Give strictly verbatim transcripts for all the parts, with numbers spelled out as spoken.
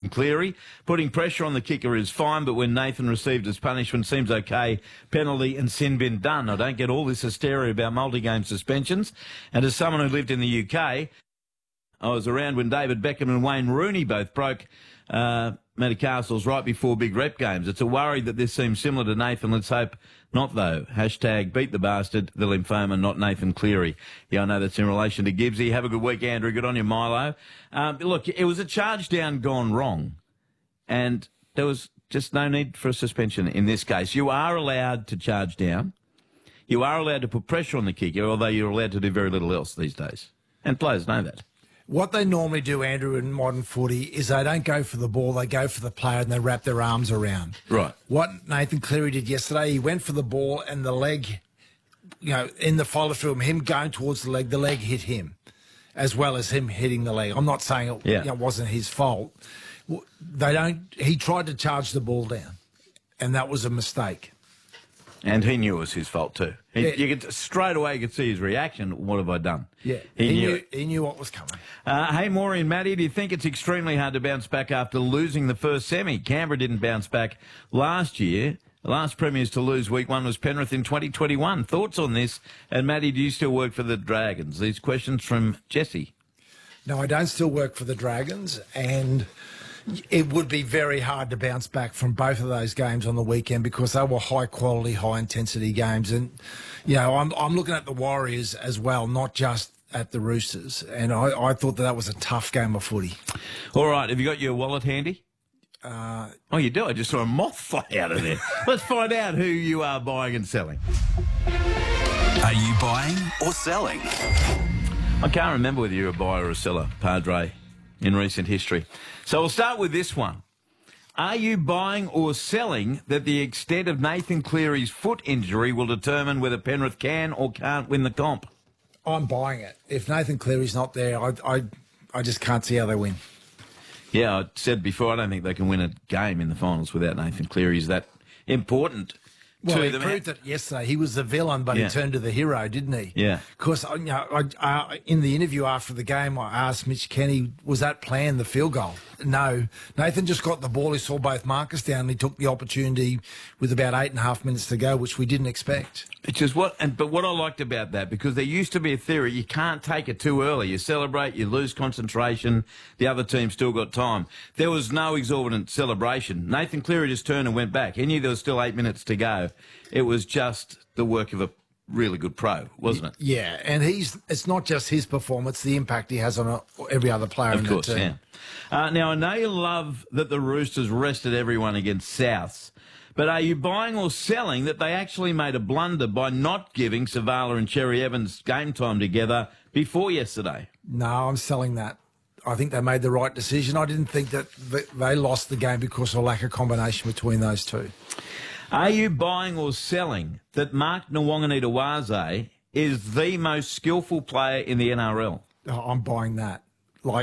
Cleary. Putting pressure on the kicker is fine, but when Nathan received his punishment seems okay. Penalty and sin bin done. I don't get all this hysteria about multi-game suspensions. And as someone who lived in the U K, I was around when David Beckham and Wayne Rooney both broke uh, metacastles right before big rep games. It's a worry that this seems similar to Nathan. Let's hope not, though. Hashtag beat the bastard, the lymphoma, not Nathan Cleary. Yeah, I know that's in relation to Gibbsy. Have a good week, Andrew. Good on you, Milo. Um, look, it was a charge down gone wrong, and there was just no need for a suspension in this case. You are allowed to charge down. You are allowed to put pressure on the kicker, although you're allowed to do very little else these days. And players know that. What they normally do, Andrew, in modern footy is they don't go for the ball, they go for the player and they wrap their arms around. Right. What Nathan Cleary did yesterday, he went for the ball and the leg, you know, in the follow-through, him going towards the leg, the leg hit him as well as him hitting the leg. I'm not saying it, yeah. you know, wasn't his fault. They don't. He tried to charge the ball down, and that was a mistake. And he knew it was his fault too. He, yeah. You could straight away you could see his reaction. What have I done? Yeah, he, he knew. knew. It. He knew what was coming. Uh, hey, Maury and Matty, do you think it's extremely hard to bounce back after losing the first semi? Canberra didn't bounce back last year. The last premiers to lose week one was Penrith in twenty twenty-one. Thoughts on this? And Matty, do you still work for the Dragons? These questions from Jesse. No, I don't still work for the Dragons, and it would be very hard to bounce back from both of those games on the weekend because they were high-quality, high-intensity games. And, you know, I'm, I'm looking at the Warriors as well, not just at the Roosters. And I, I thought that that was a tough game of footy. All right. Have you got your wallet handy? Uh, oh, you do? I just saw a moth fly out of there. Let's find out who you are buying and selling. Are you buying or selling? I can't remember whether you're a buyer or a seller, Padre, in recent history. So we'll start with this one. Are you buying or selling that the extent of Nathan Cleary's foot injury will determine whether Penrith can or can't win the comp? I'm buying it. If Nathan Cleary's not there, I, I, I just can't see how they win. Yeah, I said before, I don't think they can win a game in the finals without Nathan Cleary. Is that important? Well, he them. proved it yesterday. He was the villain, but yeah. he turned to the hero, didn't he? Yeah. Because you know, I, I, in the interview after the game, I asked Mitch Kenny, was that planned, the field goal? No. Nathan just got the ball. He saw both markers down, and he took the opportunity with about eight and a half minutes to go, which we didn't expect. Which is what, and but what I liked about that, because there used to be a theory, you can't take it too early. You celebrate, you lose concentration, the other team still got time. There was no exorbitant celebration. Nathan Cleary just turned and went back. He knew there was still eight minutes to go. It was just the work of a really good pro, wasn't it? Yeah, and he's it's not just his performance, the impact he has on a, every other player of in course, the team. Yeah. Uh, now, I know you love that the Roosters rested everyone against Souths, but are you buying or selling that they actually made a blunder by not giving Savala and Cherry Evans game time together before yesterday? No, I'm selling that. I think they made the right decision. I didn't think that they lost the game because of a lack of combination between those two. Are you buying or selling that Mark Nwanganita-Waze is the most skillful player in the N R L? Oh, I'm buying that. Like,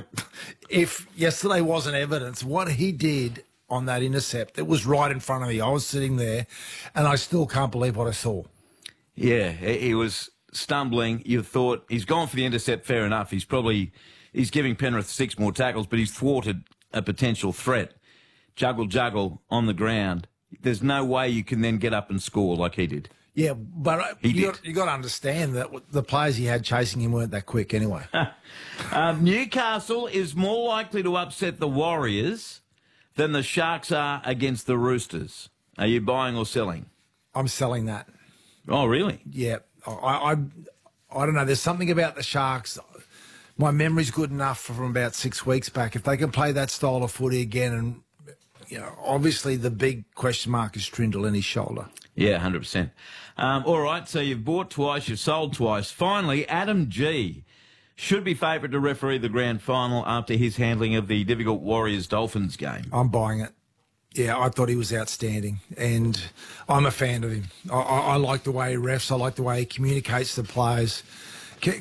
if yesterday wasn't evidence, what he did on that intercept, it was right in front of me. I was sitting there, and I still can't believe what I saw. Yeah, he was stumbling. You thought, he's gone for the intercept, fair enough. He's probably, he's giving Penrith six more tackles, but he's thwarted a potential threat. Juggle, juggle on the ground. There's no way you can then get up and score like he did. Yeah, but he you did. got, you got to understand that the players he had chasing him weren't that quick anyway. um, Newcastle is more likely to upset the Warriors than the Sharks are against the Roosters. Are you buying or selling? I'm selling that. Oh, really? Yeah. I, I, I don't know. There's something about the Sharks. My memory's good enough from about six weeks back. If they can play that style of footy again, and you know, obviously the big question mark is Trindle in his shoulder. Yeah, one hundred percent. Um, all right, so you've bought twice, you've sold twice. Finally, Adam G should be favourite to referee the grand final after his handling of the difficult Warriors-Dolphins game. I'm buying it. Yeah, I thought he was outstanding, and I'm a fan of him. I, I, I like the way he refs. I like the way he communicates to players.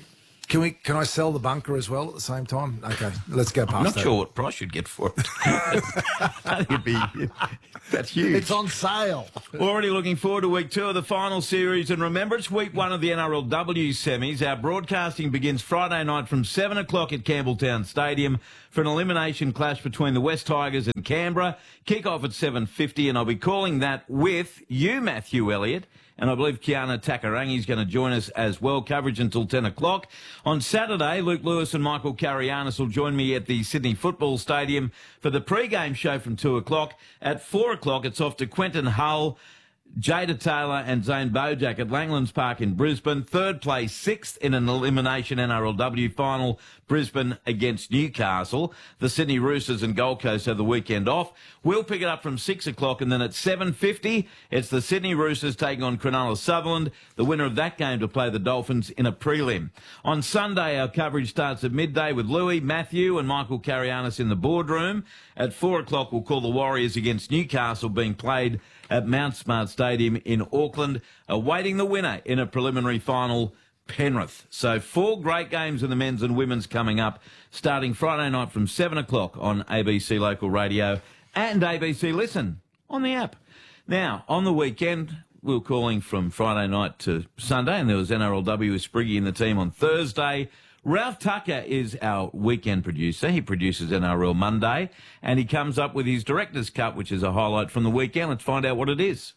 Can we? Can I sell the bunker as well at the same time? Okay, let's go past I'm not that. sure what price you'd get for it. I think it'd be that's huge. It's on sale. Already looking forward to week two of the final series. And remember, it's week one of the N R L W semis. Our broadcasting begins Friday night from seven o'clock at Campbelltown Stadium for an elimination clash between the West Tigers and Canberra. Kick-off at seven fifty, and I'll be calling that with you, Matthew Elliott. And I believe Kiana Takarangi is going to join us as well. Coverage until ten o'clock. On Saturday, Luke Lewis and Michael Carianis will join me at the Sydney Football Stadium for the pre-game show from two o'clock. At four o'clock, it's off to Quentin Hull, Jada Taylor and Zane Bojack at Langlands Park in Brisbane. Third place, sixth in an elimination N R L W final, Brisbane against Newcastle. The Sydney Roosters and Gold Coast have the weekend off. We'll pick it up from six o'clock, and then at seven fifty, it's the Sydney Roosters taking on Cronulla Sutherland. The winner of that game to play the Dolphins in a prelim. On Sunday, our coverage starts at midday with Louis, Matthew and Michael Carianis in the boardroom. At four o'clock, we'll call the Warriors against Newcastle, being played at Mount Smart Stadium in Auckland, awaiting the winner in a preliminary final, Penrith. So four great games in the men's and women's coming up, starting Friday night from seven o'clock on A B C Local Radio and A B C Listen on the app. Now, on the weekend, we were calling from Friday night to Sunday, and there was N R L W with Spriggy and the team on Thursday. Ralph Tucker is our weekend producer. He produces N R L Monday, and he comes up with his Director's Cut, which is a highlight from the weekend. Let's find out what it is.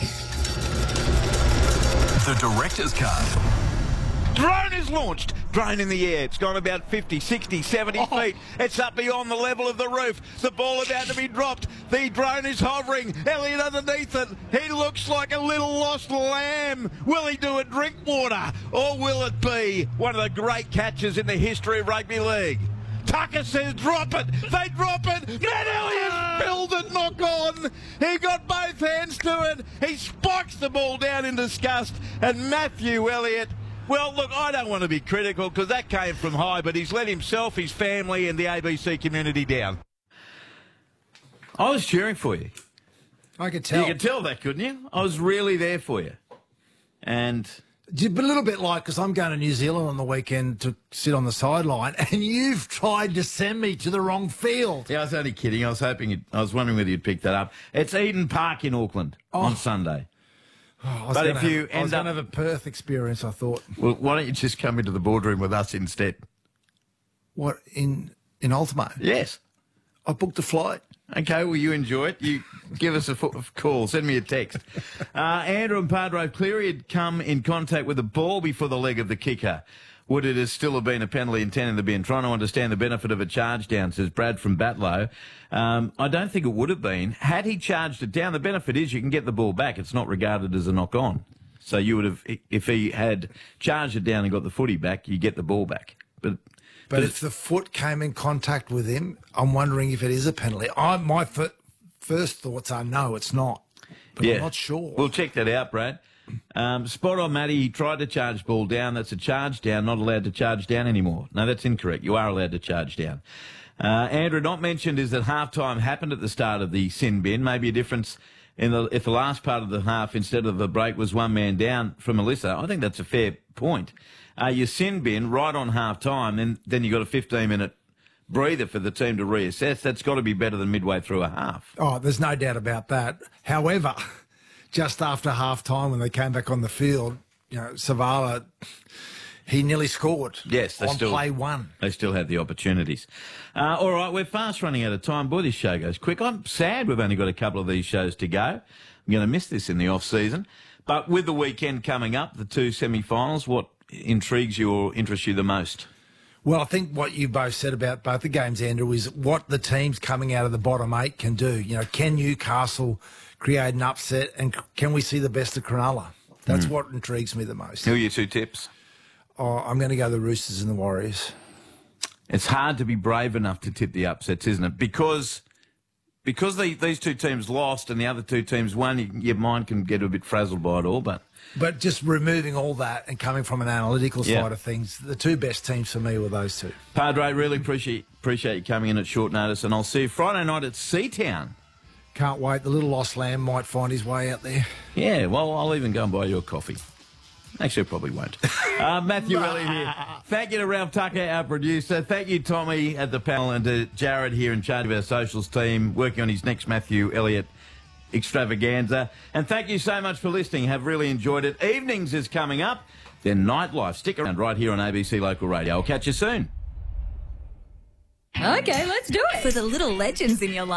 The Director's Cut. Drone is launched. Drone in the air. It's gone about fifty, sixty, seventy oh. feet. It's up beyond the level of the roof. The ball about to be dropped. The drone is hovering. Elliott underneath it. He looks like a little lost lamb. Will he do a drink water? Or will it be one of the great catches in the history of rugby league? Tucker says drop it. They drop it. Matt Elliott spilled it, knock on. He got both hands to it. He spikes the ball down in disgust. And Matthew Elliott, well, look, I don't want to be critical because that came from high, but he's let himself, his family and the A B C community down. I was cheering for you. I could tell. You could tell that, couldn't you? I was really there for you. And a little bit like, because I'm going to New Zealand on the weekend to sit on the sideline, and you've tried to send me to the wrong field. Yeah, I was only kidding. I was hoping, you'd, I was wondering whether you'd pick that up. It's Eden Park in Auckland oh. on Sunday. Oh, but if you have, end I was up going to have a Perth experience, I thought. Well, why don't you just come into the boardroom with us instead? What, in in Ultimo? Yes. I booked a flight. Okay, well, you enjoy it. You give us a call. Send me a text. Uh, Andrew and Padre Cleary had come in contact with the ball before the leg of the kicker. Would it have still have been a penalty intended to be in? Trying to understand the benefit of a charge down, says Brad from Batlow. Um, I don't think it would have been. Had he charged it down, the benefit is you can get the ball back. It's not regarded as a knock-on. So you would have, if he had charged it down and got the footy back, you get the ball back. But but, but if the foot came in contact with him, I'm wondering if it is a penalty. I, my f- first thoughts are no, it's not. But yeah. I'm not sure. We'll check that out, Brad. Um, spot on, Matty. He tried to charge ball down. That's a charge down. Not allowed to charge down anymore. No, that's incorrect. You are allowed to charge down. Uh, Andrew, not mentioned is that halftime happened at the start of the sin bin. Maybe a difference in the if the last part of the half instead of the break was one man down from Melissa. I think that's a fair point. Uh, your sin bin right on halftime, then then you got a fifteen minute breather for the team to reassess. That's got to be better than midway through a half. Oh, there's no doubt about that. However, just after half time when they came back on the field, you know, Savala, he nearly scored. Yes, they on still, play one. They still had the opportunities. Uh, all right, we're fast running out of time. Boy, this show goes quick. I'm sad we've only got a couple of these shows to go. I'm going to miss this in the off-season. But with the weekend coming up, the two semi-finals, what intrigues you or interests you the most? Well, I think what you both said about both the games, Andrew, is what the teams coming out of the bottom eight can do. You know, can Newcastle create an upset, and can we see the best of Cronulla? That's mm. what intrigues me the most. Who are your two tips? Oh, I'm going to go the Roosters and the Warriors. It's hard to be brave enough to tip the upsets, isn't it? Because because they, these two teams lost and the other two teams won, you, your mind can get a bit frazzled by it all. But but just removing all that and coming from an analytical yeah. side of things, the two best teams for me were those two. Padre, really appreciate appreciate you coming in at short notice, and I'll see you Friday night at Seatown. Can't wait. The little lost lamb might find his way out there. Yeah, well, I'll even go and buy you a coffee. Actually, I probably won't. Uh, Matthew Elliott here. Thank you to Ralph Tucker, our producer. Thank you, Tommy, at the panel, and to Jared here in charge of our socials team, working on his next Matthew Elliott extravaganza. And thank you so much for listening. Have really enjoyed it. Evenings is coming up. Then Nightlife. Stick around right here on A B C Local Radio. I'll catch you soon. Okay, let's do it. For the little legends in your life.